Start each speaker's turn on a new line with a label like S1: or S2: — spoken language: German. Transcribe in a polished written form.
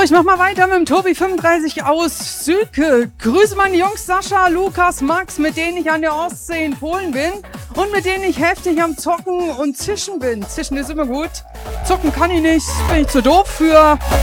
S1: ich mach mal weiter mit dem Tobi 35 aus Sülke. Grüße meine Jungs Sascha, Lukas, Max, mit denen ich an der Ostsee in Polen bin und mit denen ich heftig am Zocken und Zischen bin. Zischen ist immer gut. Zocken kann ich nicht, bin ich zu doof für.